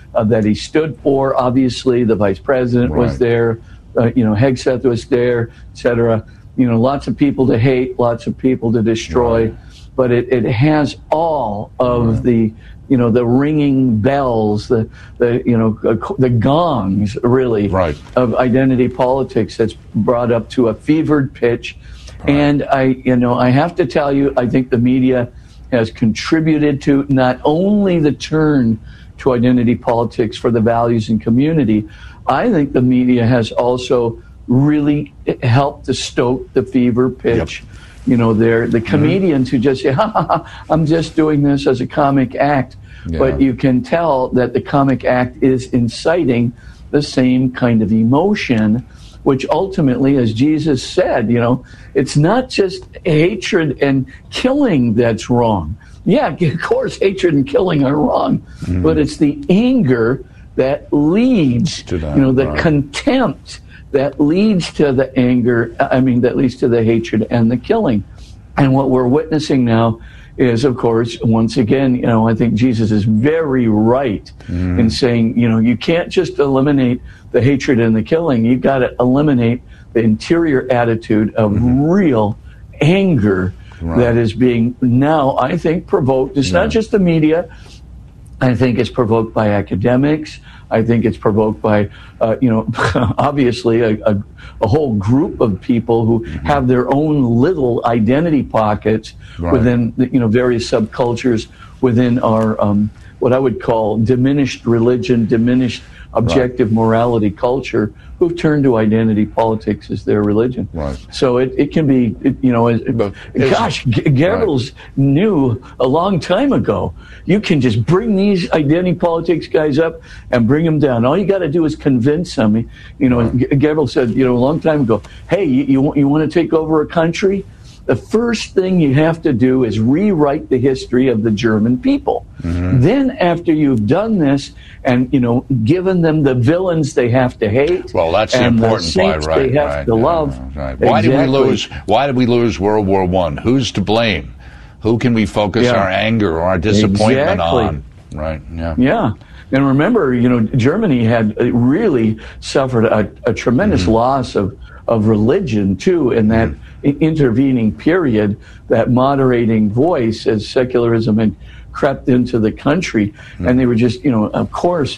that he stood for. Obviously, the vice president was there. Hegseth was there, etc. Lots of people to hate, lots of people to destroy, but it has all of the ringing bells, the gongs, really, of identity politics that's brought up to a fevered pitch. And I have to tell you, I think the media has contributed to not only the turn to identity politics for the values and community, I think the media has also really helped to stoke the fever pitch. They're the comedians who just say, I'm just doing this as a comic act. But you can tell that the comic act is inciting the same kind of emotion, which ultimately, as Jesus said, it's not just hatred and killing that's wrong. Yeah, of course, hatred and killing are wrong, but it's the anger that leads to that, the contempt that leads to the anger, that leads to the hatred and the killing. And what we're witnessing now is, of course, once again, I think Jesus is very right in saying, you can't just eliminate the hatred and the killing. You've got to eliminate the interior attitude of real anger that is being now, I think, provoked. It's not just the media. I think it's provoked by academics. I think it's provoked by, obviously a whole group of people who have their own little identity pockets within, various subcultures within our, what I would call diminished religion, diminished objective morality culture, who've turned to identity politics as their religion. So it can be, Goebbels knew a long time ago, you can just bring these identity politics guys up and bring them down. All you got to do is convince them. Goebbels said, a long time ago, hey, you want to take over a country? The first thing you have to do is rewrite the history of the German people. Then after you've done this and, given them the villains they have to hate, well, that's the important part, they have to love. Why did we lose? Why did we lose World War I? Who's to blame? Who can we focus our anger or our disappointment on? Yeah. And remember, Germany had really suffered a tremendous loss of religion, too, in that intervening period, that moderating voice as secularism had crept into the country. And they were just, of course,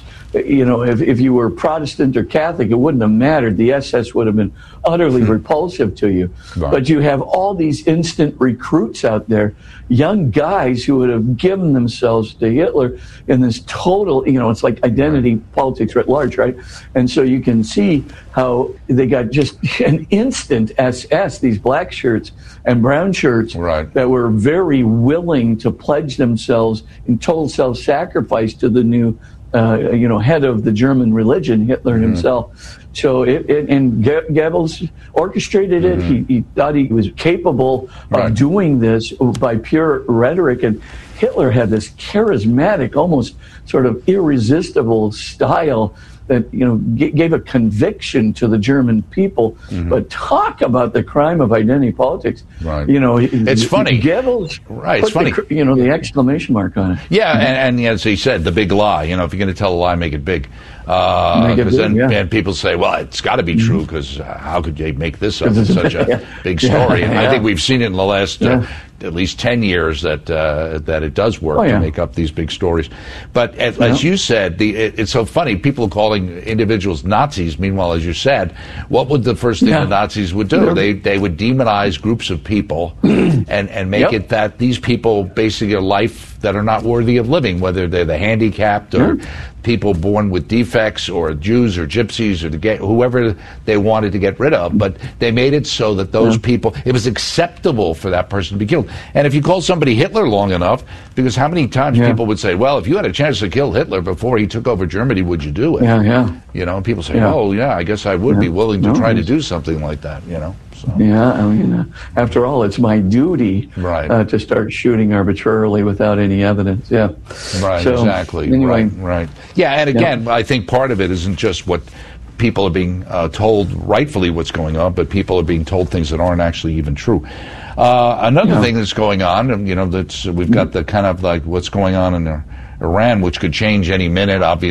if you were Protestant or Catholic, it wouldn't have mattered. The SS would have been utterly repulsive to you. But you have all these instant recruits out there, young guys who would have given themselves to Hitler in this total, it's like identity politics writ large, right? And so you can see how they got just an instant SS, these black shirts and brown shirts that were very willing to pledge themselves in total self-sacrifice to the new head of the German religion, Hitler himself. So and Goebbels orchestrated it. He thought he was capable of doing this by pure rhetoric. And Hitler had this charismatic, almost sort of irresistible style that, gave a conviction to the German people. But talk about the crime of identity politics. It's funny. Goebbels it's funny. The exclamation mark on it. Yeah, and as he said, the big lie. If you're going to tell a lie, make it big. Because then people say, well, it's got to be true, because how could they make this up in such a big story? And I think we've seen it in the last at least 10 years that it does work to make up these big stories. But as you said, it's so funny. People are calling individuals Nazis. Meanwhile, as you said, what would the first thing the Nazis would do? They would demonize groups of people and make it that these people basically are life that are not worthy of living, whether they're the handicapped or people born with defects or Jews or gypsies or the gay, whoever they wanted to get rid of. But they made it so that those people, it was acceptable for that person to be killed. And if you call somebody Hitler long enough, because how many times people would say, well, if you had a chance to kill Hitler before he took over Germany, would you do it? And people say, oh, yeah, I guess I would be willing to try to do something like that, So. Yeah, after all, it's my duty to start shooting arbitrarily without any evidence. Exactly. Anyway. Right. Yeah, and again, I think part of it isn't just what people are being told rightfully what's going on, but people are being told things that aren't actually even true. Another thing that's going on, and we've got the kind of like what's going on in Iran, which could change any minute, obviously.